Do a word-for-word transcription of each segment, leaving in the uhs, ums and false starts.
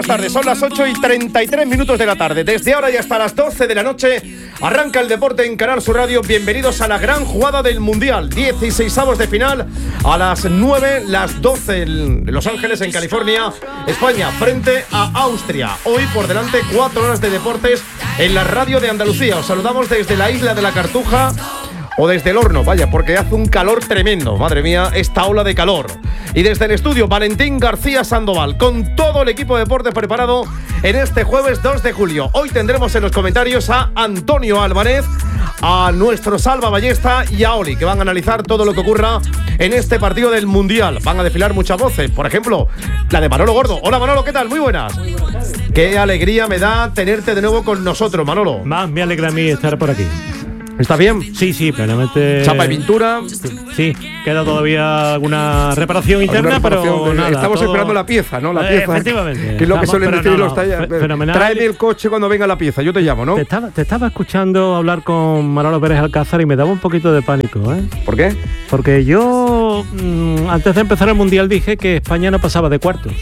Tarde, son las ocho y treinta y tres minutos de la tarde. Desde ahora y hasta las doce de la noche arranca el deporte en Canal Sur Radio. Bienvenidos a la gran jugada del Mundial. dieciseisavos de final a las nueve, las doce en Los Ángeles, en California. España frente a Austria. Hoy por delante cuatro horas de deportes en la radio de Andalucía. Os saludamos desde la isla de la Cartuja o desde el horno, vaya, porque hace un calor tremendo. Madre mía, esta ola de calor. Y desde el estudio, Valentín García Sandoval, con todo el equipo de deporte preparado en este jueves dos de julio. Hoy tendremos en los comentarios a Antonio Álvarez, a nuestro Salva Ballesta y a Oli, que van a analizar todo lo que ocurra en este partido del Mundial. Van a desfilar muchas voces, por ejemplo, la de Manolo Gordo. Hola Manolo, ¿qué tal? Muy buenas. Muy buenas tardes. Qué alegría me da tenerte de nuevo con nosotros, Manolo. Más me alegra a mí estar por aquí. ¿Está bien? Sí, sí, plenamente. Chapa y pintura. Sí, queda todavía alguna reparación interna, reparación, pero nada, estamos todo... esperando la pieza, ¿no? La eh, pieza. Efectivamente. Que es lo que suelen decir no, los no, talleres. Fenomenal. Tráeme el coche cuando venga la pieza, yo te llamo, ¿no? Te estaba, te estaba escuchando hablar con Manolo Pérez Alcázar y me daba un poquito de pánico, ¿eh? ¿Por qué? Porque yo, mmm, antes de empezar el Mundial, dije que España no pasaba de cuartos.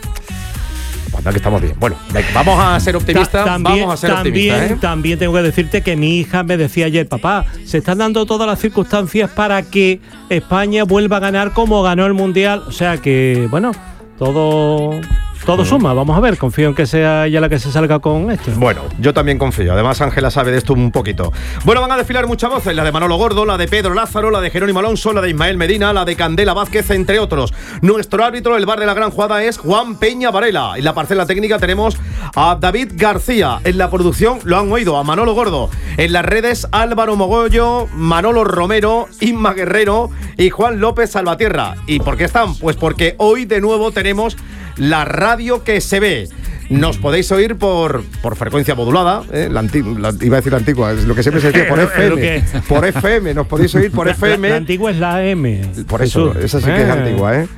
Bueno, que estamos bien. Bueno, vamos a ser optimistas. También, vamos a ser también, optimistas, ¿eh? También tengo que decirte que mi hija me decía ayer, papá, se están dando todas las circunstancias para que España vuelva a ganar como ganó el Mundial. O sea que, bueno, todo... Todo suma, vamos a ver, confío en que sea ella la que se salga con esto. Bueno, yo también confío, además Ángela sabe de esto un poquito. Bueno, van a desfilar muchas voces, la de Manolo Gordo, la de Pedro Lázaro, la de Jerónimo Alonso, la de Ismael Medina, la de Candela Vázquez, entre otros. Nuestro árbitro, el bar de la gran jugada, es Juan Peña Varela. En la parcela técnica tenemos a David García. En la producción lo han oído, a Manolo Gordo. En las redes, Álvaro Mogollo, Manolo Romero, Inma Guerrero y Juan López Salvatierra. ¿Y por qué están? Pues porque hoy de nuevo tenemos la radio que se ve. Nos podéis oír por, por frecuencia modulada, ¿eh? la anti- la, iba a decir la antigua, es lo que siempre se decía, por F M. Por F M, nos podéis oír por F M. La, la antigua es la M. Por eso, esa sí que eh. es antigua, ¿eh?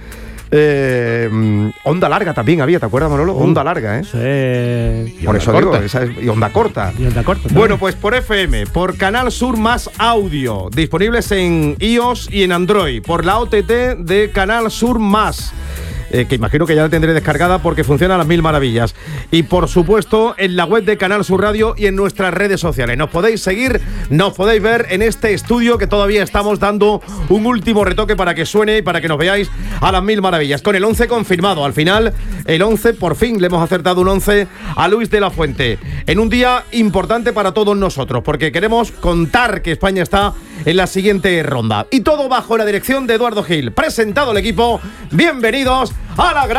Eh, onda larga también había, ¿te acuerdas, Manolo? Onda larga, ¿eh? Sí. Por eso corta. digo, esa es, y onda corta. Y onda corta. Bueno, pues por F M, por Canal Sur Más Audio, disponibles en iOS y en Android, por la O T T de Canal Sur Más. Eh, que imagino que ya la tendré descargada porque funciona a las mil maravillas. Y por supuesto en la web de Canal Sur Radio y en nuestras redes sociales. Nos podéis seguir, nos podéis ver en este estudio que todavía estamos dando un último retoque para que suene y para que nos veáis a las mil maravillas. Con el once confirmado. Al final, el once, por fin le hemos acertado un once a Luis de la Fuente. En un día importante para todos nosotros, porque queremos contar que España está en la siguiente ronda. Y todo bajo la dirección de Eduardo Gil. Presentado el equipo, bienvenidos a la gran